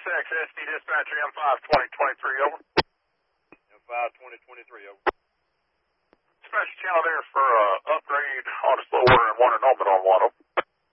SX SD dispatcher M5 2023, over. M5 2023, over. Dispatcher channel there for upgrade on a slow order and water Norman on one, over.